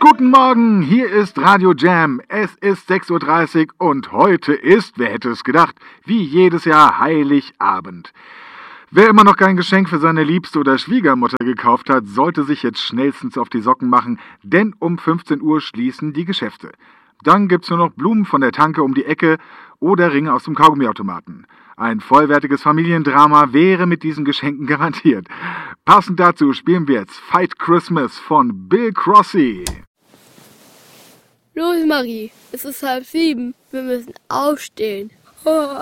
Guten Morgen, hier ist Radio Jam. Es ist 6:30 Uhr und heute ist, wer hätte es gedacht, wie jedes Jahr Heiligabend. Wer immer noch kein Geschenk für seine Liebste oder Schwiegermutter gekauft hat, sollte sich jetzt schnellstens auf die Socken machen, denn um 15 Uhr schließen die Geschäfte. Dann gibt's nur noch Blumen von der Tanke um die Ecke oder Ringe aus dem Kaugummiautomaten. Ein vollwertiges Familiendrama wäre mit diesen Geschenken garantiert. Passend dazu spielen wir jetzt Fight Christmas von Bill Crosby. Los, Marie, es ist 6:30. Wir müssen aufstehen. Oh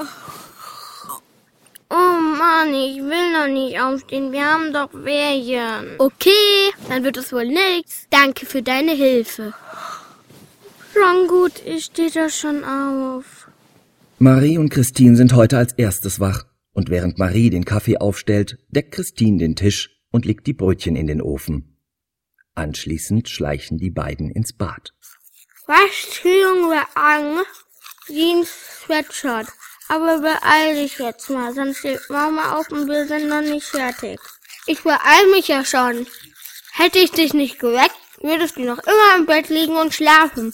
Mann, ich will noch nicht aufstehen. Wir haben doch Ferien. Okay, dann wird es wohl nichts. Danke für deine Hilfe. Schon gut, ich stehe da schon auf. Marie und Christine sind heute als erstes wach. Und während Marie den Kaffee aufstellt, deckt Christine den Tisch und legt die Brötchen in den Ofen. Anschließend schleichen die beiden ins Bad. Was ziehen wir an? Jeans, Sweatshirt. Aber beeil dich jetzt mal, sonst steht Mama auf und wir sind noch nicht fertig. Ich beeil mich ja schon. Hätte ich dich nicht geweckt, würdest du noch immer im Bett liegen und schlafen.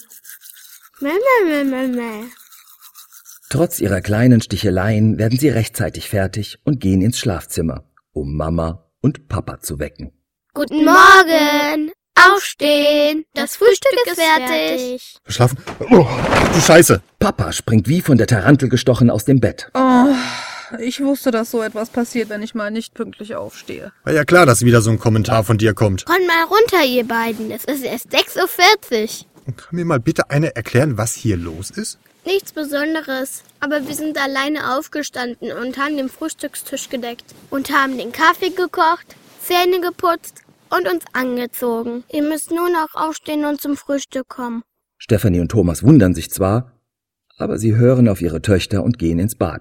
Mäh. Trotz ihrer kleinen Sticheleien werden sie rechtzeitig fertig und gehen ins Schlafzimmer, um Mama und Papa zu wecken. Guten Morgen! Aufstehen! Das Frühstück ist fertig. Schlafen? Oh, du Scheiße! Papa springt wie von der Tarantel gestochen aus dem Bett. Oh, ich wusste, dass so etwas passiert, wenn ich mal nicht pünktlich aufstehe. War ja klar, dass wieder so ein Kommentar von dir kommt. Kommt mal runter, ihr beiden. Es ist erst 6:40 Uhr. Kann mir mal bitte einer erklären, was hier los ist? Nichts Besonderes, aber wir sind alleine aufgestanden und haben den Frühstückstisch gedeckt und haben den Kaffee gekocht, Zähne geputzt und uns angezogen. Ihr müsst nur noch aufstehen und zum Frühstück kommen. Stefanie und Thomas wundern sich zwar, aber sie hören auf ihre Töchter und gehen ins Bad.